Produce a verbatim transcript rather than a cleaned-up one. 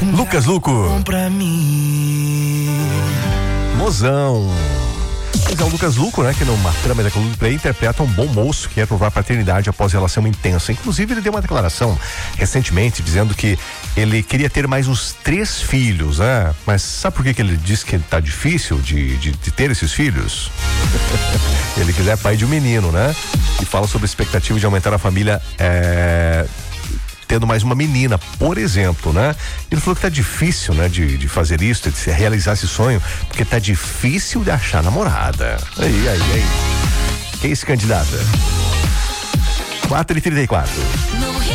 Lucas Luco. Pra mim. Mozão. Mas é o Lucas Luco, né? Que numa trama da Coldplay interpreta um bom moço que quer provar paternidade após relação intensa. Inclusive, ele deu uma declaração recentemente dizendo que ele queria ter mais uns três filhos, né? Mas sabe por que, que ele disse que tá difícil de, de, de ter esses filhos? Ele quiser pai de um menino, né? E fala sobre a expectativa de aumentar a família é, tendo mais uma menina, por exemplo, né? Ele falou que tá difícil, né? De, de fazer isso, de realizar esse sonho, porque tá difícil de achar namorada. Aí, aí, aí. Quem se candidata? quatro e trinta e quatro.